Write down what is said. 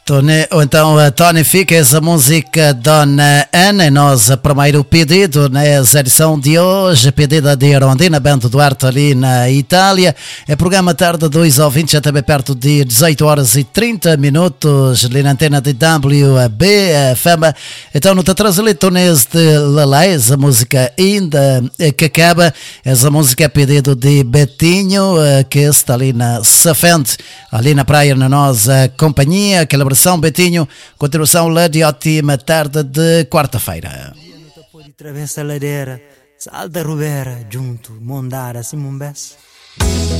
Ou então a Tony fica essa música Dona Ana, e nós primeiro pedido nessa edição de hoje, pedida de Rondina Bento Duarte ali na Itália. É programa tarde 2 ao 20, já também perto de 18 horas e 30 minutos ali na antena de WB FM. Então no Tatrazelito neste Lalais, a música ainda que acaba, essa música é pedido de Betinho, que está ali na Safente, ali na praia, na nossa companhia. Aquela versão, Betinho, continuação lá de ótima tarde de quarta-feira. Atravessa a ladeira, salta a rubeira, junto, mondara, assim,